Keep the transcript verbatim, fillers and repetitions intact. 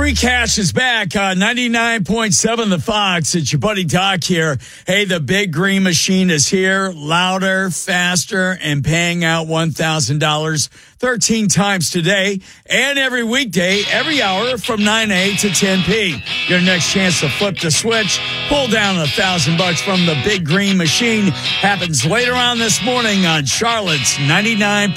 Free cash is back on ninety-nine point seven The Fox. It's your buddy Doc here. Hey, the big green machine is here, louder, faster, and paying out one thousand dollars thirteen times today and every weekday, every hour from nine a to ten p. Your next chance to flip the switch, pull down a thousand bucks from the big green machine happens later on this morning on Charlotte's ninety-nine